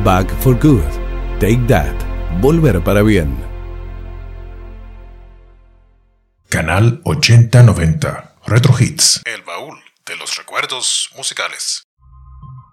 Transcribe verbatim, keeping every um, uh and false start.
Back for Good. Take That. Volver para bien. Canal ochenta noventa. Retro Hits. El baúl de los recuerdos musicales.